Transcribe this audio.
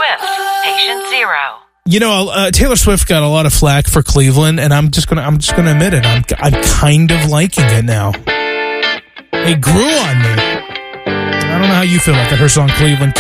Swift, patient 0. You know, Taylor Swift got a lot of flack for Cleveland, and I'm just gonna admit it. I'm kind of liking it now. It grew on me. I don't know how you feel about her song Cleveland.